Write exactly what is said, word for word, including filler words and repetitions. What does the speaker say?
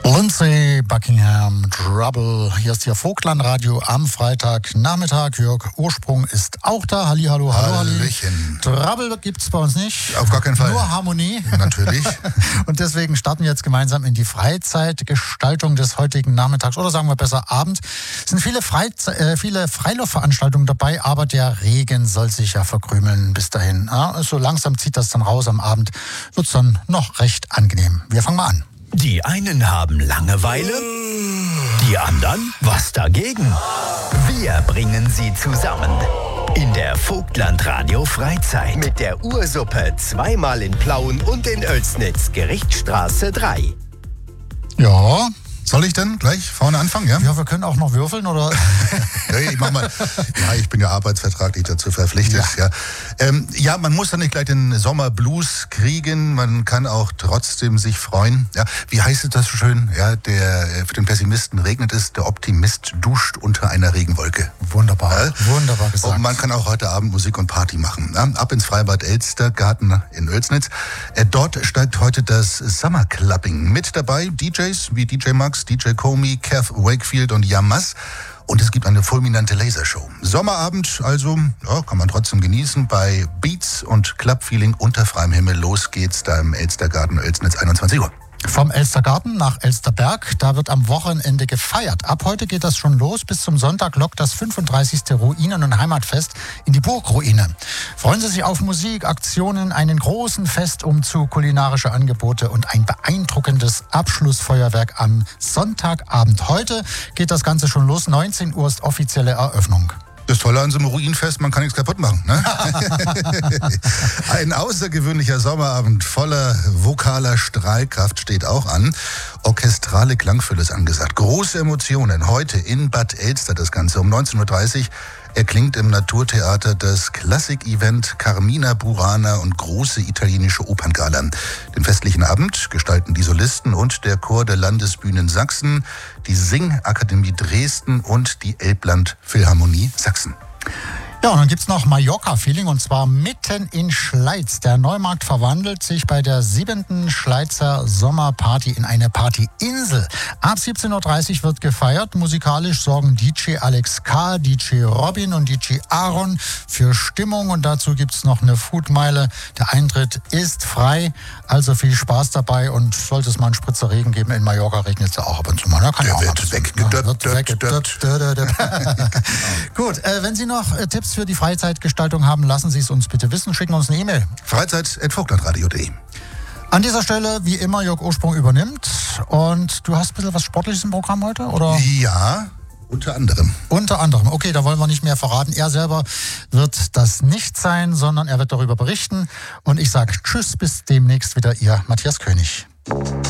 Lindsay Buckingham, Trouble. Hier ist Ihr Vogtland-Radio am Freitagnachmittag. Jörg Ursprung ist auch da. Hallihallo, hallo, Hallöchen. Trouble gibt's bei uns nicht. Auf gar keinen Fall. Nur Harmonie. Natürlich. Und deswegen starten wir jetzt gemeinsam in die Freizeitgestaltung des heutigen Nachmittags. Oder sagen wir besser Abend. Es sind viele, Freize- äh, viele Freiluftveranstaltungen dabei, aber der Regen soll sich ja verkrümeln bis dahin. Ja, so langsam zieht das dann raus am Abend. Wird's dann noch recht angenehm. Wir fangen mal an. Die einen haben Langeweile, die anderen was dagegen. Wir bringen sie zusammen in der Vogtland-Radio Freizeit mit der Ursuppe zweimal in Plauen und in Oelsnitz, Gerichtsstraße drei. Ja. Soll ich denn gleich vorne anfangen, ja? Ja, wir können auch noch würfeln, oder? Ja, ich mach mal. Ja, ich bin ja arbeitsvertraglich dazu verpflichtet. Ja, ja. Ähm, ja, man muss dann nicht gleich den Sommerblues kriegen. Man kann auch trotzdem sich freuen. Ja, wie heißt es das so schön? Ja, der, für den Pessimisten regnet es, der Optimist duscht unter einer Regenwolke. Wunderbar, ja? wunderbar gesagt. Und man kann auch heute Abend Musik und Party machen. Ja? Ab ins Freibad Elstergarten in Oelsnitz. Äh, dort steigt heute das Summer Clubbing. Mit dabei D Js wie D J Max, D J Comey, Kev Wakefield und Yamas. Und es gibt eine fulminante Lasershow. Sommerabend also, ja, kann man trotzdem genießen bei Beats und Clubfeeling unter freiem Himmel. Los geht's da im Elstergarten Oelsnitz, einundzwanzig Uhr. Vom Elstergarten nach Elsterberg, da wird am Wochenende gefeiert. Ab heute geht das schon los. Bis zum Sonntag lockt das fünfunddreißigste Ruinen- und Heimatfest in die Burgruine. Freuen Sie sich auf Musik, Aktionen, einen großen Festumzug, kulinarische Angebote und ein beeindruckendes Abschlussfeuerwerk am Sonntagabend. Heute geht das Ganze schon los. neunzehn Uhr ist offizielle Eröffnung. Das Tolle an so einem Ruinenfest, man kann nichts kaputt machen. Ne? Ein außergewöhnlicher Sommerabend voller vokaler Strahlkraft steht auch an. Orchestrale Klangfülle ist angesagt. Große Emotionen. Heute in Bad Elster das Ganze um neunzehn Uhr dreißig. Erklingt im Naturtheater das Klassik-Event Carmina Burana und große italienische Operngala. Den festlichen Abend gestalten die Solisten und der Chor der Landesbühnen Sachsen, die Singakademie Dresden und die Elbland Philharmonie Sachsen. Ja, und dann gibt's noch Mallorca-Feeling und zwar mitten in Schleiz. Der Neumarkt verwandelt sich bei der siebenten Schleizer Sommerparty in eine Partyinsel. Ab siebzehn Uhr dreißig wird gefeiert. Musikalisch sorgen D J Alex K., D J Robin und D J Aaron für Stimmung und dazu gibt's noch eine Foodmeile. Der Eintritt ist frei, also viel Spaß dabei und sollte es mal einen Spritzer Regen geben, in Mallorca regnet es ja auch ab und zu mal. Da kann Der ja auch wird mal weggedöppt. ja, wird weggedöppt. Gut, äh, wenn Sie noch äh, Tipps für die Freizeitgestaltung haben, lassen Sie es uns bitte wissen. Schicken uns eine E-Mail. Freizeit at vogtlandradio punkt de. An dieser Stelle, wie immer, Jörg Ursprung übernimmt. Und du hast ein bisschen was Sportliches im Programm heute, oder? Ja, unter anderem. Unter anderem. Okay, da wollen wir nicht mehr verraten. Er selber wird das nicht sein, sondern er wird darüber berichten. Und ich sage Tschüss, bis demnächst wieder, Ihr Matthias König.